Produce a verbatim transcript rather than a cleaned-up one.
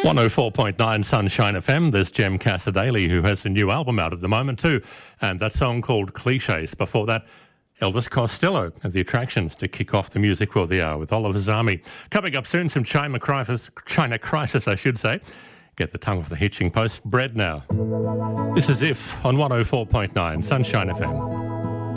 one oh four point nine Sunshine F M. There's Jem Cassadaly, who has a new album out at the moment too, and that song called Cliches. Before that, Elvis Costello and the Attractions to kick off the Music World the Hour with Oliver's Army. Coming up soon, some China crisis, China crisis, I should say. Get the tongue off the hitching post. Bread now. This is If on one oh four point nine Sunshine F M.